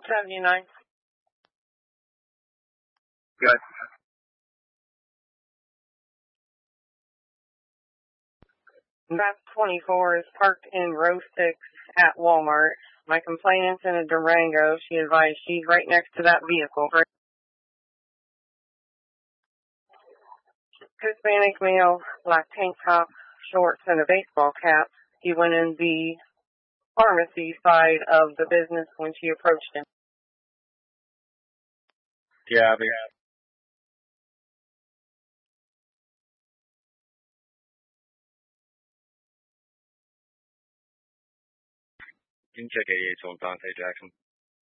79. Good. Beth 24 is parked in row 6 at Walmart. My complainant's in a Durango. She advised she's right next to that vehicle. Hispanic male, black tank top, shorts, and a baseball cap. He went in the pharmacy side of the business when she approached him. Gabby. You can check 88 on Dante Jackson.